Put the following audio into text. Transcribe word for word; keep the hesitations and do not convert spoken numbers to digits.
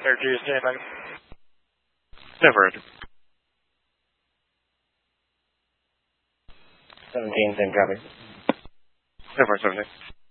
Air G, stand by. Never. seventeen, same copy. Never, seventeen.